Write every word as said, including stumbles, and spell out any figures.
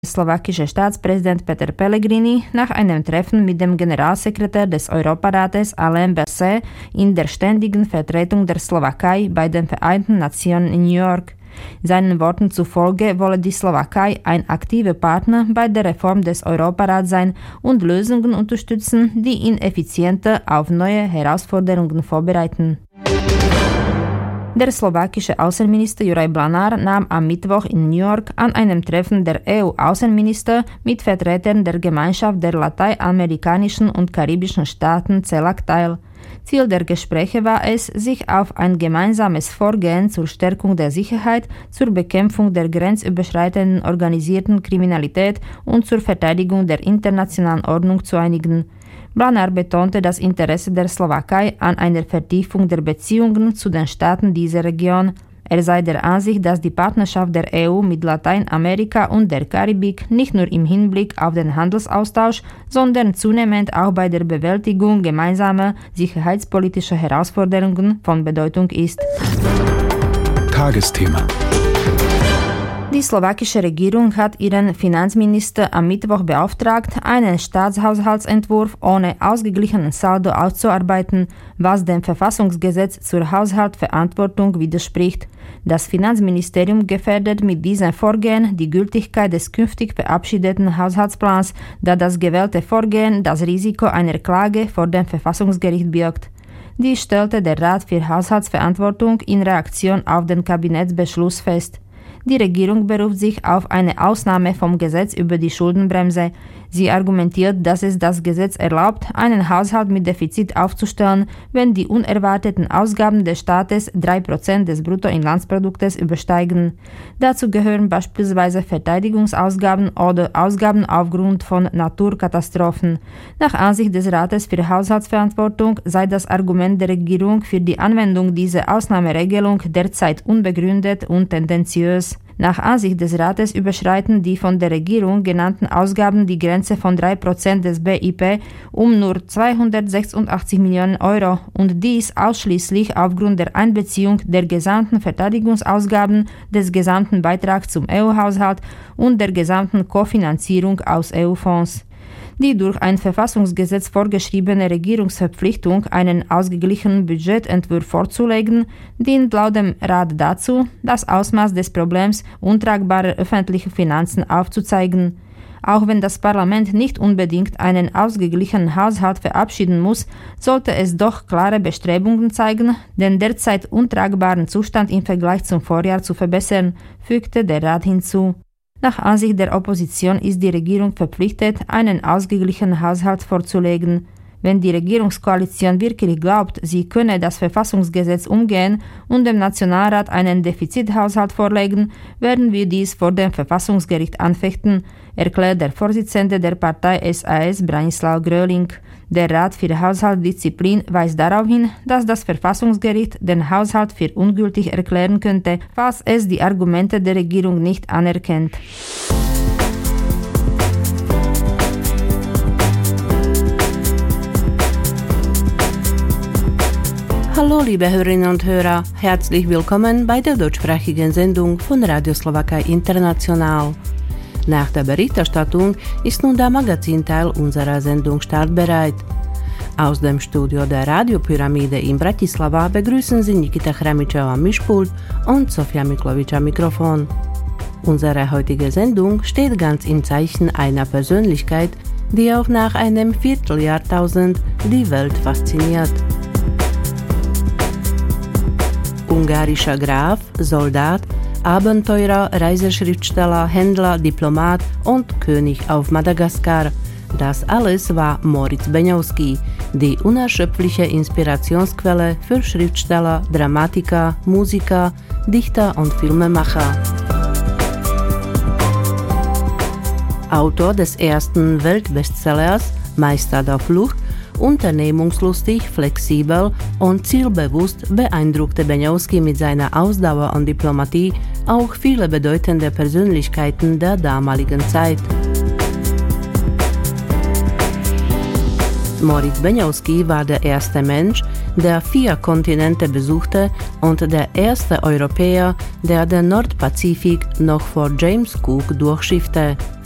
Slowakische Staatspräsident Peter Pellegrini nach einem Treffen mit dem Generalsekretär des Europarates Alain Berset in der ständigen Vertretung der Slowakei bei den Vereinten Nationen in New York. Seinen Worten zufolge wolle die Slowakei ein aktiver Partner bei der Reform des Europarats sein und Lösungen unterstützen, die ihn effizienter auf neue Herausforderungen vorbereiten. Der slowakische Außenminister Juraj Blanár nahm am Mittwoch in New York an einem Treffen der E U-Außenminister mit Vertretern der Gemeinschaft der lateinamerikanischen und karibischen Staaten C E L A C teil. Ziel der Gespräche war es, sich auf ein gemeinsames Vorgehen zur Stärkung der Sicherheit, zur Bekämpfung der grenzüberschreitenden organisierten Kriminalität und zur Verteidigung der internationalen Ordnung zu einigen. Blanár betonte das Interesse der Slowakei an einer Vertiefung der Beziehungen zu den Staaten dieser Region. Er sei der Ansicht, dass die Partnerschaft der E U mit Lateinamerika und der Karibik nicht nur im Hinblick auf den Handelsaustausch, sondern zunehmend auch bei der Bewältigung gemeinsamer sicherheitspolitischer Herausforderungen von Bedeutung ist. Tagesthema. Die slowakische Regierung hat ihren Finanzminister am Mittwoch beauftragt, einen Staatshaushaltsentwurf ohne ausgeglichenen Saldo auszuarbeiten, was dem Verfassungsgesetz zur Haushaltsverantwortung widerspricht. Das Finanzministerium gefährdet mit diesem Vorgehen die Gültigkeit des künftig verabschiedeten Haushaltsplans, da das gewählte Vorgehen das Risiko einer Klage vor dem Verfassungsgericht birgt. Dies stellte der Rat für Haushaltsverantwortung in Reaktion auf den Kabinettsbeschluss fest. Die Regierung beruft sich auf eine Ausnahme vom Gesetz über die Schuldenbremse. Sie argumentiert, dass es das Gesetz erlaubt, einen Haushalt mit Defizit aufzustellen, wenn die unerwarteten Ausgaben des Staates drei Prozent des Bruttoinlandsproduktes übersteigen. Dazu gehören beispielsweise Verteidigungsausgaben oder Ausgaben aufgrund von Naturkatastrophen. Nach Ansicht des Rates für Haushaltsverantwortung sei das Argument der Regierung für die Anwendung dieser Ausnahmeregelung derzeit unbegründet und tendenziös. Nach Ansicht des Rates überschreiten die von der Regierung genannten Ausgaben die Grenze von drei Prozent des B I P um nur zweihundertsechsundachtzig Millionen Euro und dies ausschließlich aufgrund der Einbeziehung der gesamten Verteidigungsausgaben, des gesamten Beitrags zum E U-Haushalt und der gesamten Kofinanzierung aus E U-Fonds. Die durch ein Verfassungsgesetz vorgeschriebene Regierungsverpflichtung, einen ausgeglichenen Budgetentwurf vorzulegen, dient laut dem Rat dazu, das Ausmaß des Problems untragbarer öffentlicher Finanzen aufzuzeigen. Auch wenn das Parlament nicht unbedingt einen ausgeglichenen Haushalt verabschieden muss, sollte es doch klare Bestrebungen zeigen, den derzeit untragbaren Zustand im Vergleich zum Vorjahr zu verbessern, fügte der Rat hinzu. Nach Ansicht der Opposition ist die Regierung verpflichtet, einen ausgeglichenen Haushalt vorzulegen. Wenn die Regierungskoalition wirklich glaubt, sie könne das Verfassungsgesetz umgehen und dem Nationalrat einen Defizithaushalt vorlegen, werden wir dies vor dem Verfassungsgericht anfechten, erklärt der Vorsitzende der Partei S A S Branislav Gröling. Der Rat für Haushaltsdisziplin weist darauf hin, dass das Verfassungsgericht den Haushalt für ungültig erklären könnte, falls es die Argumente der Regierung nicht anerkennt. Hallo liebe Hörerinnen und Hörer, herzlich willkommen bei der deutschsprachigen Sendung von Radio Slowakei International. Nach der Berichterstattung ist nun der Magazinteil unserer Sendung startbereit. Aus dem Studio der Radiopyramide in Bratislava begrüßen Sie Nikita Chramičeva am Mischpult und Sofia Miklovič am Mikrofon. Unsere heutige Sendung steht ganz im Zeichen einer Persönlichkeit, die auch nach einem Vierteljahrtausend die Welt fasziniert. Ungarischer Graf, Soldat, Abenteurer, Reiseschriftsteller, Händler, Diplomat und König auf Madagaskar. Das alles war Moritz Beňovský, die unerschöpfliche Inspirationsquelle für Schriftsteller, Dramatiker, Musiker, Dichter und Filmemacher. Autor des ersten Weltbestsellers Meister der Flucht, unternehmungslustig, flexibel und zielbewusst beeindruckte Beňovský mit seiner Ausdauer und Diplomatie auch viele bedeutende Persönlichkeiten der damaligen Zeit. Moritz Beňovský war der erste Mensch, der vier Kontinente besuchte und der erste Europäer, der den Nordpazifik noch vor James Cook durchschiffte.